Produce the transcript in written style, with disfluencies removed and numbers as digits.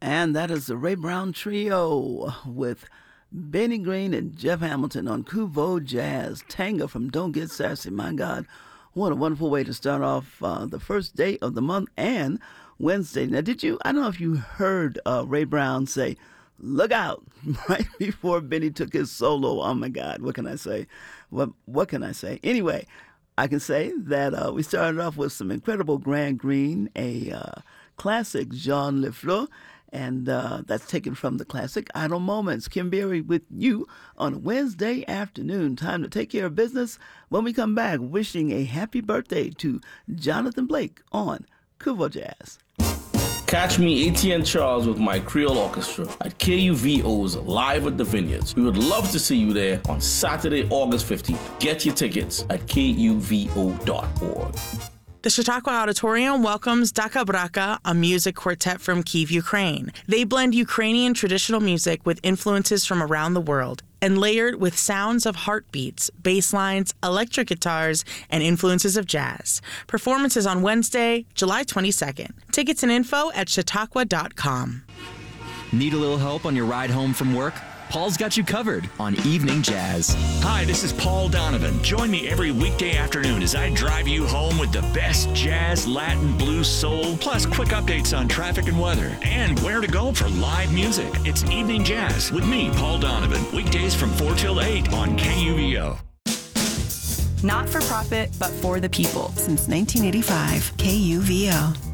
And that is the Ray Brown Trio with Benny Green and Jeff Hamilton on Kuvo Jazz. Tanga from Don't Get Sassy. My God, what a wonderful way to start off the first day of the month and Wednesday. Now, I don't know if you heard Ray Brown say, "Look out," right before Benny took his solo. Oh, my God, what can I say? What can I say? Anyway, I can say that we started off with some incredible Grant Green, a classic Jean Lefleur, and that's taken from the classic Idle Moments. Kim Berry with you on a Wednesday afternoon. Time to take care of business. When we come back, wishing a happy birthday to Jonathan Blake on Kuvo Jazz. Catch me, ATN Charles, with my Creole Orchestra at KUVO's Live at the Vineyards. We would love to see you there on Saturday, August 15th. Get your tickets at kuvo.org. The Chautauqua Auditorium welcomes Daka Braka, a music quartet from Kyiv, Ukraine. They blend Ukrainian traditional music with influences from around the world and layered with sounds of heartbeats, bass lines, electric guitars, and influences of jazz. Performances on Wednesday, July 22nd. Tickets and info at chautauqua.com. Need a little help on your ride home from work? Paul's got you covered on Evening Jazz. Hi, this is Paul Donovan. Join me every weekday afternoon as I drive you home with the best jazz, Latin, blues, soul, plus quick updates on traffic and weather, and where to go for live music. It's Evening Jazz with me, Paul Donovan. Weekdays from 4 till 8 on KUVO. Not for profit, but for the people. Since 1985, KUVO.